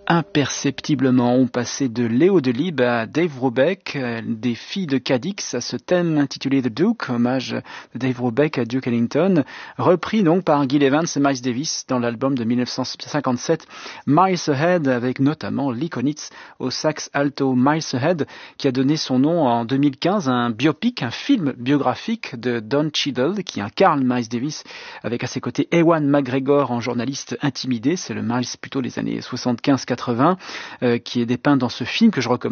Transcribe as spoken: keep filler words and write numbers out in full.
Imperceptiblement, on passait de Léo Delibes à Dave Brubeck, euh, des filles de Cadix, à ce thème intitulé The Duke, hommage de Dave Brubeck à Duke Ellington, repris donc par Gil Evans et Miles Davis dans l'album de dix-neuf cent cinquante-sept, Miles Ahead, avec notamment Lee Konitz au sax alto. Miles Ahead, qui a donné son nom en deux mille quinze à un biopic, un film biographique de Don Cheadle, qui incarne Miles Davis, avec à ses côtés Ewan McGregor en journaliste intimidé. C'est le Miles plutôt des années soixante-quinze quatre-vingts, euh, qui est dépeint dans ce film que je recommande.